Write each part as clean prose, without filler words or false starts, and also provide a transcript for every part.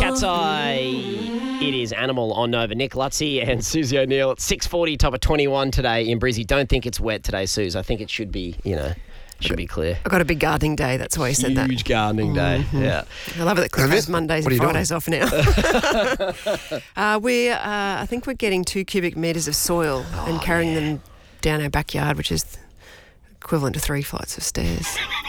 Cat's Eye. It is Animal on Nova. Nick Lutzy and Susie O'Neill at 6:40, top of 21 today in Brizzy. Don't think it's wet today, Suze. I think it should be, should be clear. I've got a big gardening day, that's why you said that. Huge gardening day, yeah. I love it that Cliff has Mondays and Fridays off now. I think we're getting 2 cubic metres of soil and carrying them down our backyard, which is equivalent to 3 flights of stairs.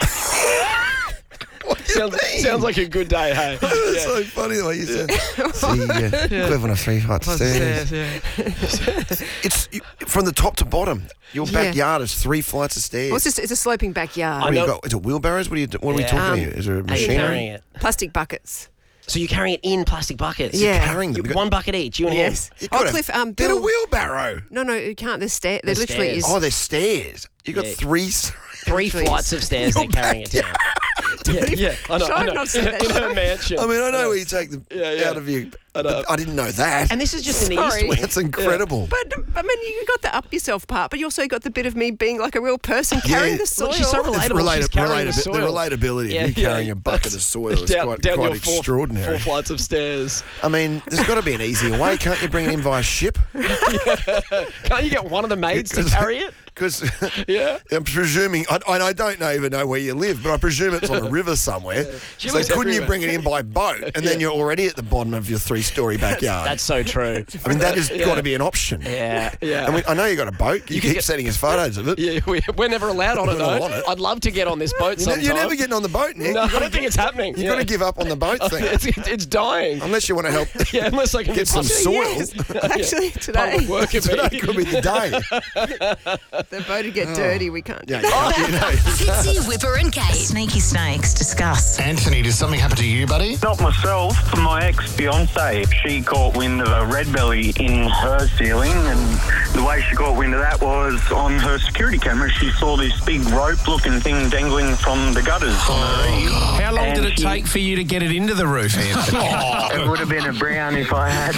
Sounds like a good day, hey? It's so funny the way you said equivalent of 3 flights of stairs. It's from the top to bottom. Your backyard is 3 flights of stairs. Well, it's a sloping backyard. What do you got? Is it wheelbarrows? What are we talking here? Is there a machinery? Plastic buckets. So you're carrying it in plastic buckets? Yeah. You're carrying them. 1 bucket each, you and him? Yes. Cliff, Bill, get a wheelbarrow. No, you can't. There's stairs. There literally is. Oh, there's stairs. You got 3 flights of stairs they're carrying it down. Yeah. I know. In her mansion. I mean, I know where you take them out of you. I didn't know that. And this is just in the east wing. That's incredible. But, I mean, you got the up yourself part, but you also got the bit of me being like a real person carrying the soil. Look, she's so relatable. She's carrying the soil. The relatability of you carrying a bucket of soil is quite extraordinary. 4 flights of stairs. I mean, there's got to be an easier way. Can't you bring it in via ship? Can't you get one of the maids to carry it? Because I'm presuming, I don't even know where you live, but I presume it's on a river somewhere. So couldn't you bring it in by boat and then you're already at the bottom of your 3-story backyard? That's so true. I mean, that has got to be an option. Yeah. I mean, I know you got a boat. You keep sending us photos of it. Yeah, we're never allowed on it, though. I'd love to get on this boat sometime. You're never getting on the boat, Nick. No, I don't think it's happening. You've got to give up on the boat thing. It's dying. Unless you want to help unless I can get some soil. Yes. Actually, today Could be the day. The boat would get dirty. We can't. Fitzy, Whipper and Kate. Sneaky snakes. Discuss. Anthony, did something happen to you, buddy? Not myself. My ex-fiancée. She caught wind of a red belly in her ceiling, and the way she caught wind of that was on her security camera. She saw this big rope-looking thing dangling from the gutters on her eave. How long did it take for you to get it into the roof, Anthony? It would have been a brown if I had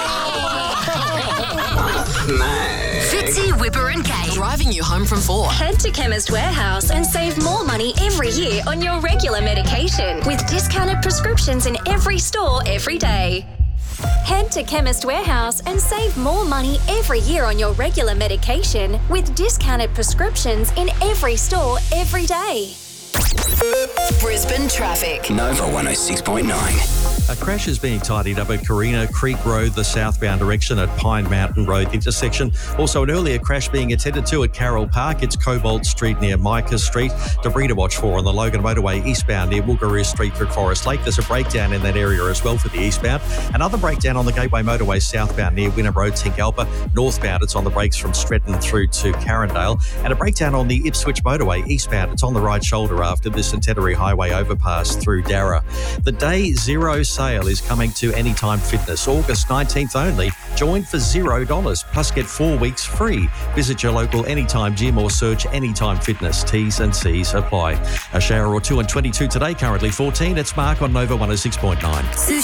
Fitzy, Whipper and Kate. Driving you home from 4. Head to Chemist Warehouse and save more money every year on your regular medication with discounted prescriptions in every store every day. Head to Chemist Warehouse and save more money every year on your regular medication with discounted prescriptions in every store every day. Brisbane traffic. Nova 106.9. A crash is being tidied up at Carina Creek Road, the southbound direction at Pine Mountain Road intersection. Also, an earlier crash being attended to at Carroll Park. It's Cobalt Street near Micah Street. Debris to watch for on the Logan Motorway eastbound near Woogaroo Street through Forest Lake. There's a breakdown in that area as well for the eastbound. Another breakdown on the Gateway Motorway southbound near Winner Road, Tingalpa. Northbound, it's on the brakes from Stretton through to Carindale. And a breakdown on the Ipswich Motorway eastbound. It's on the right shoulder after the Centenary Highway overpass through Darra. The Day Zero sale is coming to Anytime Fitness, August 19th only. Join for $0, plus get 4 weeks free. Visit your local Anytime gym or search Anytime Fitness. T's and C's apply. A shower or two and 22 today, currently 14. It's Mark on Nova 106.9.